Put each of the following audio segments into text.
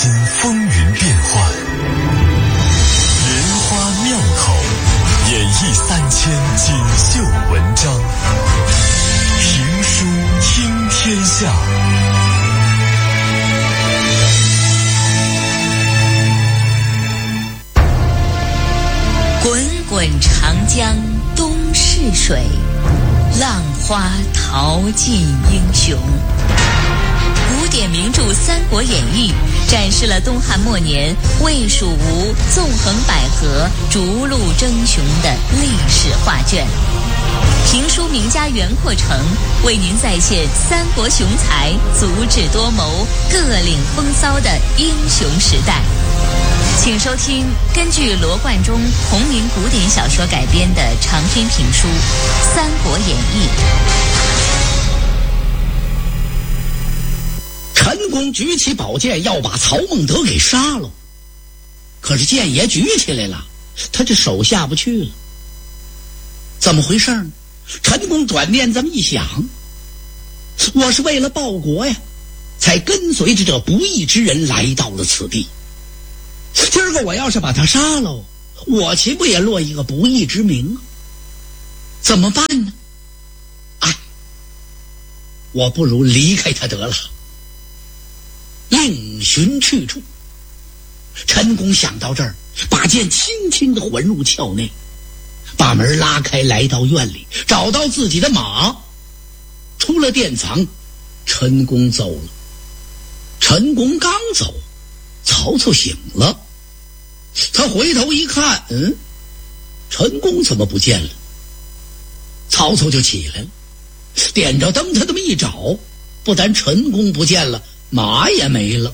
心风云变幻，莲花妙口演绎3000锦绣文章，评书听天下。 滚滚长江东逝水，浪花淘尽英雄。古典名著《三国演义》展示了东汉末年魏蜀吴纵横捭阖、逐鹿争雄的历史画卷。评书名家袁阔成为您再现三国雄才足智多谋、各领风骚的英雄时代。请收听根据罗贯中同名古典小说改编的长篇评书《三国演义》。 陈宫举起宝剑要把曹孟德给杀了，可是剑也举起来了，他这手下不去了。怎么回事呢？陈宫转念这么一想，我是为了报国呀，才跟随着这不义之人来到了此地。今儿个我要是把他杀了，我岂不也落一个不义之名啊？怎么办呢？我不如离开他得了。另寻去处。陈宫想到这儿，把剑轻轻地混入鞘内，把门拉开，来到院里，找到自己的马，出了殿房，陈宫走了。陈宫刚走，曹操醒了，他回头一看，陈宫怎么不见了？曹操就起来了，点着灯他这么一找，不但陈宫不见了，马也没了。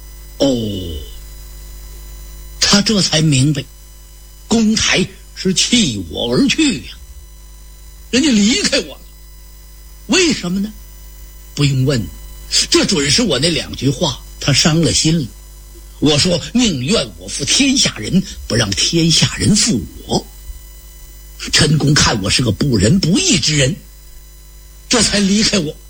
他这才明白，公台是弃我而去呀，人家离开我了。为什么呢？不用问，这准是我那2句话他伤了心了。我说宁愿我负天下人，不让天下人负我。陈宫看我是个不仁不义之人，这才离开我。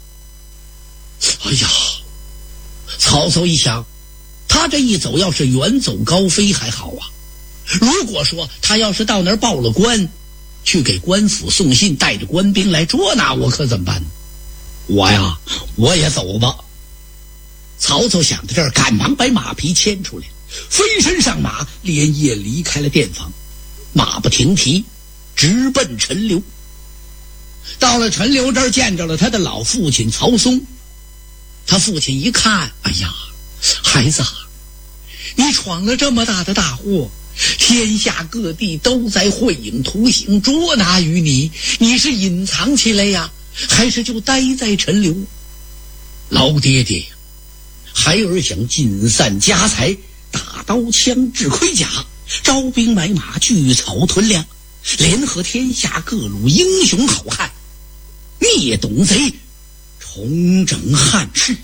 曹操一想，他这一走要是远走高飞还好啊，如果说他要是到那儿报了官，去给官府送信，带着官兵来捉拿我，可怎么办呢？我也走吧。曹操想到这儿，赶忙把马匹牵出来，飞身上马，连夜离开了殿房，马不停蹄，直奔陈留。到了陈留这儿，见着了他的老父亲曹嵩。他父亲一看，孩子，你闯了这么大的大祸，天下各地都在绘影图形捉拿于你，你是隐藏起来呀，还是就待在陈留？老爹爹，孩儿想尽散家财，打刀枪制盔甲，招兵买马，聚草屯粮，联合天下各路英雄好汉，灭董贼，重整汉室。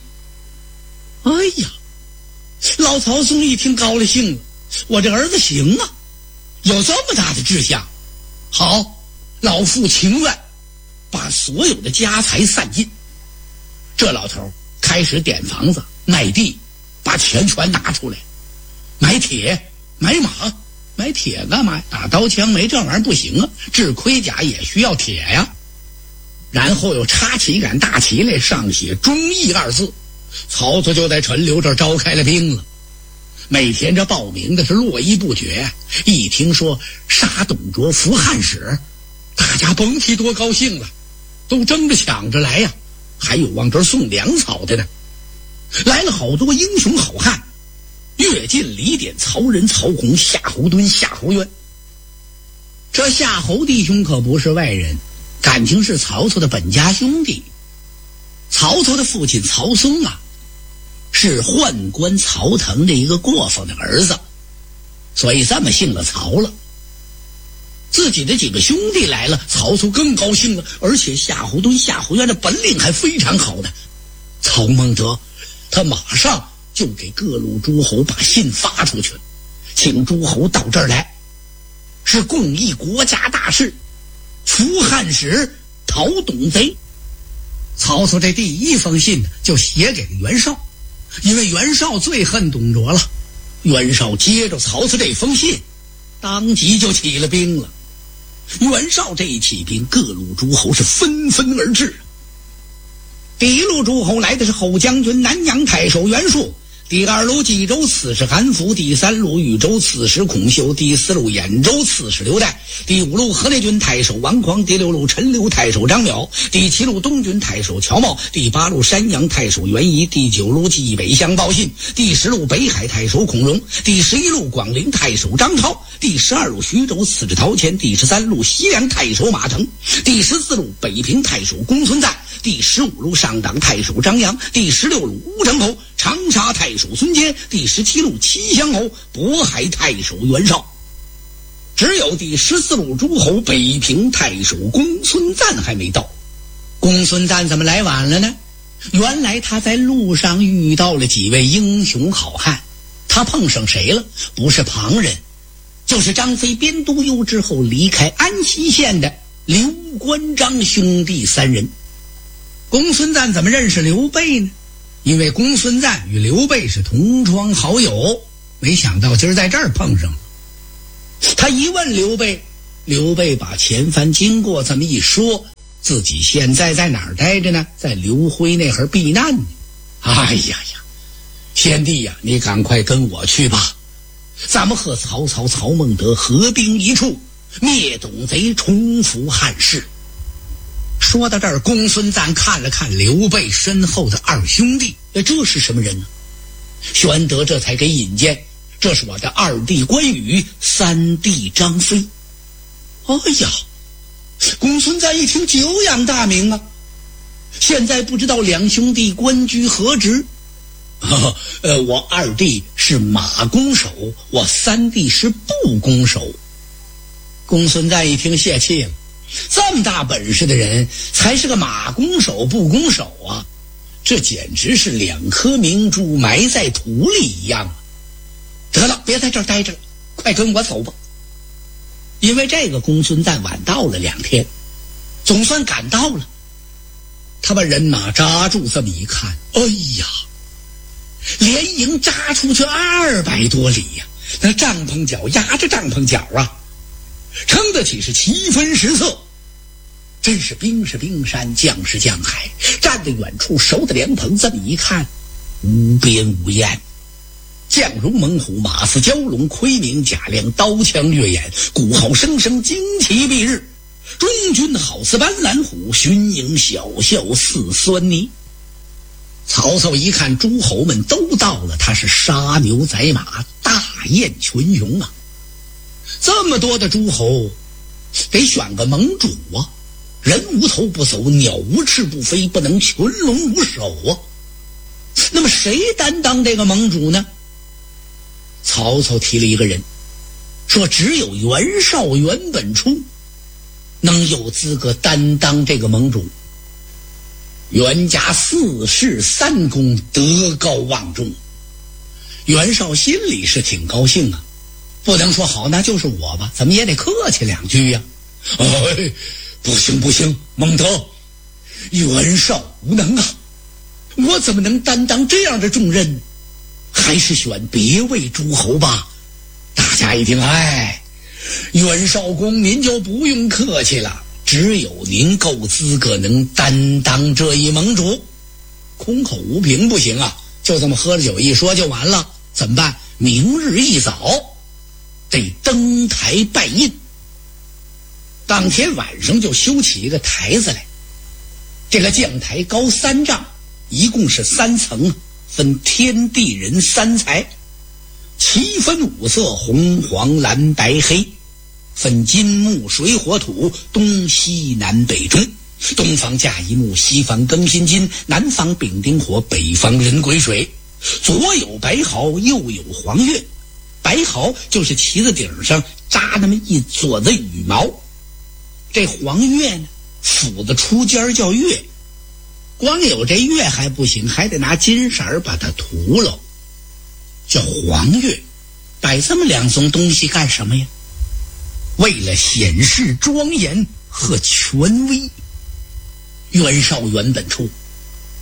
老曹嵩一听高了兴了，我这儿子行啊，有这么大的志向。好，老父情愿把所有的家财散尽。这老头开始点房子卖地，把钱全拿出来，买铁买马。买铁干嘛？打刀枪没这玩意儿不行啊，制盔甲也需要铁呀。然后又插起一杆大旗来，上写忠义2字。曹操就在陈留这儿召开了兵了，每天这报名的是络绎不绝。一听说杀董卓扶汉室，大家甭提多高兴了，都争着抢着来呀。还有往这儿送粮草的呢，来了好多英雄好汉，乐进、李典、曹仁、曹洪、夏侯惇、夏侯渊。这夏侯弟兄可不是外人，感情是曹操的本家兄弟。曹操的父亲曹嵩是宦官曹腾的一个过房的儿子，所以这么姓了曹了。自己的几个兄弟来了，曹操更高兴了，而且夏侯惇、夏侯渊的本领还非常好的。曹孟德他马上就给各路诸侯把信发出去了，请诸侯到这儿来，是共议国家大事，扶汉室，讨董贼。曹操这第一封信就写给了袁绍， 因为袁绍最恨董卓了。袁绍接着曹操这封信，当即就起了兵了。袁绍这一起兵，各路诸侯是纷纷而至。第一路诸侯来的是后将军南阳太守袁术，第二路冀州刺史韩福，第三路豫州刺史孔秀，第四路兖州刺史刘岱，第五路河内郡太守王匡，第六路陈留太守张邈，第七路东郡太守乔瑁，第八路山阳太守袁仪，第九路冀北乡报信，第十路北海太守孔融，第11路广陵太守张超，第12路徐州刺史陶谦，第13路西凉太守马腾，第14路北平太守公孙瓒，第15路上党太守张扬，第16路乌程侯长沙太守孙坚，第17路齐襄侯渤海太守袁绍。只有第14路诸侯北平太守公孙瓒还没到。公孙瓒怎么来晚了呢？原来他在路上遇到了几位英雄好汉，他碰上谁了？不是旁人，就是张飞边督邮之后离开安西县的刘关张兄弟3人。公孙瓒怎么认识刘备呢？因为公孙瓒与刘备是同窗好友，没想到今儿在这儿碰上了。他一问刘备，刘备把前番经过这么一说，自己现在在哪儿待着呢？在刘辉那会儿避难呢。哎呀呀，先帝呀，你赶快跟我去吧，咱们和曹操、曹孟德合兵一处，灭董贼，重复汉室。说到这儿，公孙瓒看了看刘备身后的2兄弟，这是什么人呢？玄德这才给引荐，这是我的2弟关羽，3弟张飞。哎呀，公孙瓒一听久仰大名啊，现在不知道2兄弟官居何职？我2弟是马弓手，我3弟是步弓手。公孙瓒一听泄气了，这么大本事的人才是个马弓手步弓手啊，这简直是2颗明珠埋在土里一样啊。得了，别在这儿待着了，快跟我走吧。因为这个公孙瓒晚到了2天，总算赶到了。他把人马扎住，这么一看，哎呀，连营扎出去200多里呀，那帐篷角压着帐篷角啊，称得起是7分10色。真是兵是冰山，将是将海，站得远处，守得凉棚，这么一看，无边无沿。将戎猛虎，马似蛟龙，盔明甲亮，刀枪跃眼，鼓号声声，旌旗蔽日。中军好似斑斓虎，巡营小校似酸泥。曹操一看诸侯们都到了，他是杀牛宰马，大宴群雄啊。这么多的诸侯，得选个盟主啊。人无头不走，鸟无翅不飞，不能群龙无首啊。那么谁担当这个盟主呢？曹操提了一个人，说只有袁绍、袁本初能有资格担当这个盟主。袁家4世3公，德高望重。袁绍心里是挺高兴啊，不能说好那就是我吧，怎么也得客气2句呀。哎，不行不行，孟德，袁绍无能啊，我怎么能担当这样的重任？还是选别位诸侯吧。大家一听，哎，袁绍公您就不用客气了，只有您够资格能担当这一盟主。空口无凭不行啊，就这么喝了酒一说就完了。怎么办？明日一早得登台拜印。当天晚上就修起一个台子来，这个将台高3丈，一共是3层，分天地人3才，7分5色，红黄蓝白黑，分金木水火土，东西南北中。东方甲乙木，西方庚辛金，南方丙丁火，北方壬癸水。左有白毫，右有黄钺。白毫就是旗子顶上扎那么一撮子羽毛，这黄钺呢，斧子出尖叫钺。光有这钺还不行，还得拿金色把它涂了，叫黄钺。摆这么2种东西干什么呀？为了显示庄严和权威。袁绍、袁本初一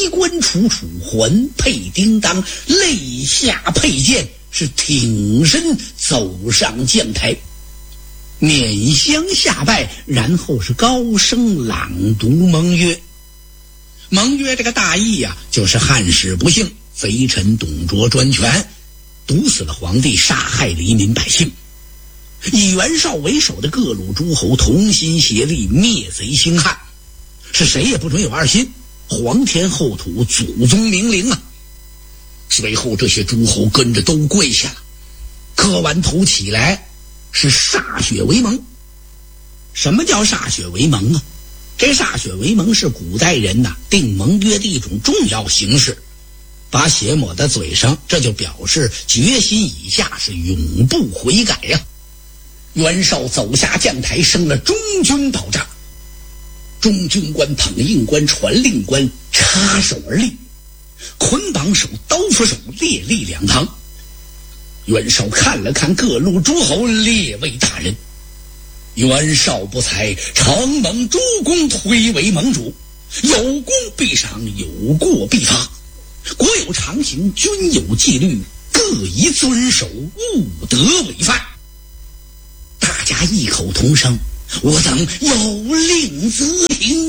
衣冠楚楚，环佩叮当，肋下佩剑，是挺身走上讲台，面香下拜，然后是高声朗读盟约。盟约这个大意呀，就是汉室不幸，贼臣董卓专权，毒死了皇帝，杀害了黎民百姓。以袁绍为首的各路诸侯同心协力灭贼兴汉，是谁也不准有二心，皇天厚土，祖宗明灵啊！随后这些诸侯跟着都跪下了，磕完头起来，是歃血为盟。什么叫歃血为盟啊？这歃血为盟是古代人订盟约的一种重要形式，把血抹在嘴上，这就表示决心以下，是永不悔改呀。袁绍走下将台，升了中军宝帐，中军官捧印官传令官插手而立，捆绑手刀斧手列立两旁。袁绍看了看各路诸侯，列位大人，袁绍不才，承蒙诸公推为盟主，有功必赏，有过必罚，国有常情，君有纪律，各宜遵守，勿得违犯。大家异口同声，我等有令则听。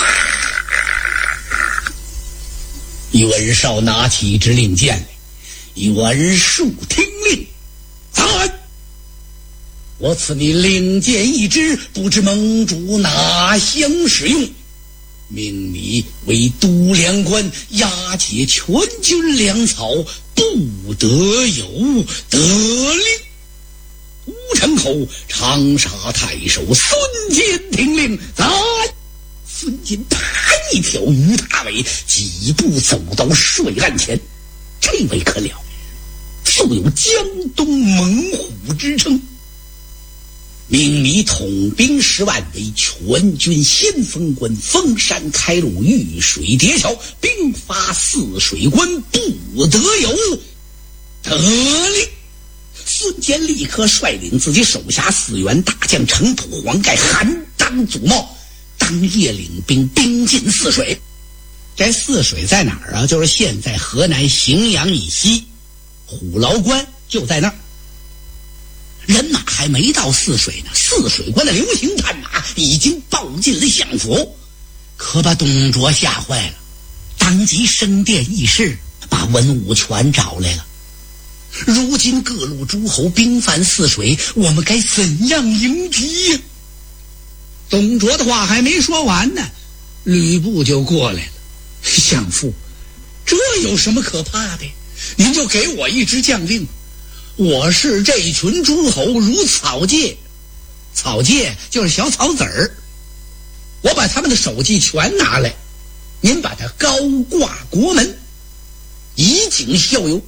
袁绍拿起支令箭来，袁术听令，在。我赐你令箭一支，不知盟主哪乡使用？命你为都粮官，押解全军粮草，不得有得令。吴城侯长沙太守孙坚听令，在。孙坚啪一条鱼大尾，几步走到帅案前。这位可了，素有江东猛虎之称，命你统兵10万，为全军先锋官，封山开路，遇水叠桥，兵发泗水关，不得有得令。孙坚立刻率领自己手下4员大将程普、黄盖含当祖茂，当夜领兵兵进泗水。这泗水在哪儿啊？就是现在河南荥阳以西，虎牢关就在那儿。人马还没到泗水呢，泗水关的流行探马已经报进了相府，可把董卓吓坏了，当即升殿议事，把文武全找来了。如今各路诸侯兵犯泗水，我们该怎样迎击呀？董卓的话还没说完呢，吕布就过来了。相父，这有什么可怕的？您就给我一支将令，我是这群诸侯如草芥，草芥就是小草籽儿，我把他们的首级全拿来，您把它高挂国门，以儆效尤。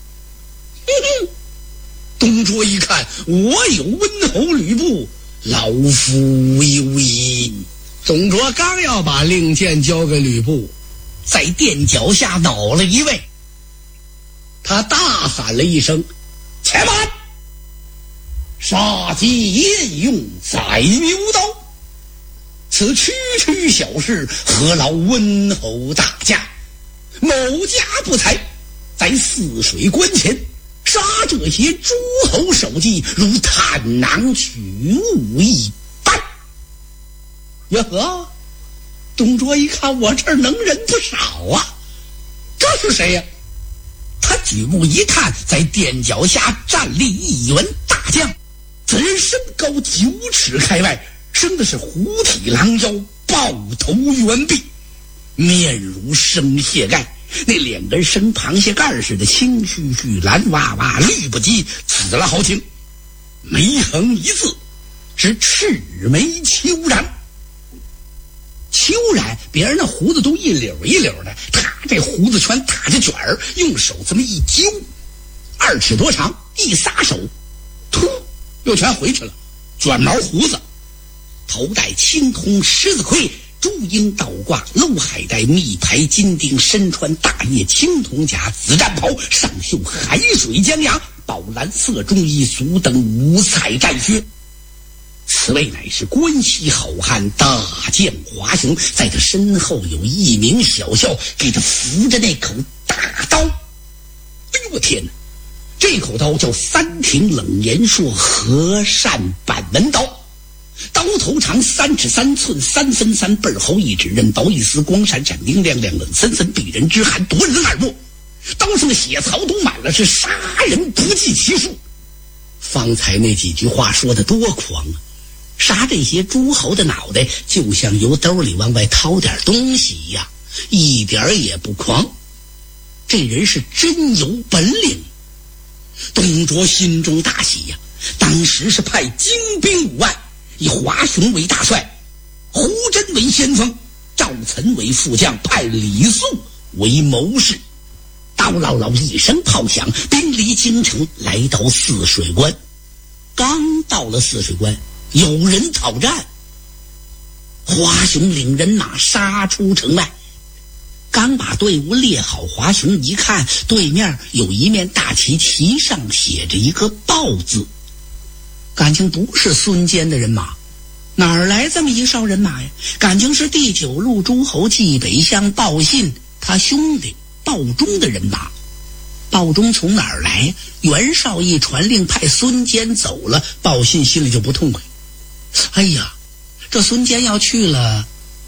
董卓一看，我有温侯吕布，老夫有矣。董卓刚要把令箭交给吕布，在垫脚下恼了一位，他大喊了一声：且慢！杀鸡焉用宰牛刀？此区区小事，何劳温侯大驾？某家不才，在泗水关前杀这些诸侯首级，如探囊取物一般。呀呵，董卓一看，我这儿能人不少啊，这是谁呀？他举目一看，在垫脚下站立一员大将，此人身高9尺开外，生的是虎体狼腰，豹头圆臂，面如生蟹盖，那脸跟生螃蟹盖似的，青须须，蓝哇哇，绿不羁，紫了豪情，眉横一字，是赤眉秋髯。秋髯别人那胡子都一绺一绺的，他这胡子全打着卷儿，用手这么一揪，2尺多长，一撒手，突又全回去了，卷毛胡子，头戴青铜狮子盔，朱缨倒挂，镂海带密牌金钉，身穿大叶青铜甲，紫战袍，上绣海水江崖，宝蓝色中衣，足蹬5彩战靴。此此位乃是关西好汉大将华雄，在他身后有一名小校给他扶着那口大刀。哎呦我天哪！这口刀叫三庭冷言说和善板门刀，刀头长3尺3寸，3分3倍，厚1指，刃薄1丝，光闪闪，明亮亮，冷森森，避人之寒，夺人耳目。刀上的血槽都满了，是杀人不计其数。方才那几句话说得多狂啊！杀这些诸侯的脑袋，就像由兜里往外掏点东西一样，一点也不狂。这人是真有本领。董卓心中大喜呀，当时是派精兵5万，以华雄为大帅，胡真为先锋，赵岑为副将，派李肃为谋士。刀唠唠一声炮响，兵离京城，来到泗水关。刚到了泗水关，有人讨战。华雄领人马杀出城外，刚把队伍列好，华雄一看对面有一面大旗，旗上写着一个豹字，感情不是孙坚的人马，哪儿来这么一哨人马呀？感情是第9路诸侯冀北乡鲍信他兄弟鲍忠的人马。鲍忠从哪儿来？袁绍一传令派孙坚走了，鲍信心里就不痛快。哎呀，这孙坚要去了，